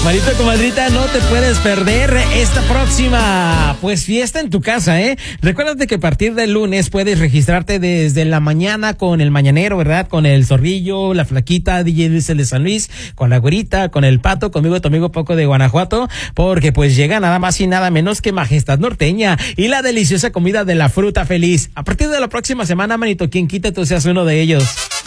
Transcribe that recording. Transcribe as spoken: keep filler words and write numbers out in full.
Comadrito, comadrita, no te puedes perder esta próxima, pues, fiesta en tu casa, ¿eh? Recuérdate que a partir del lunes puedes registrarte desde la mañana con el Mañanero, ¿verdad? Con el Zorrillo, la Flaquita, D J Luis el de San Luis, con la Güerita, con el Pato, conmigo, tu amigo Paco de Guanajuato, porque pues llega nada más y nada menos que Majestad Norteña y la deliciosa comida de la fruta feliz. A partir de la próxima semana, manito, quien quita tú seas uno de ellos.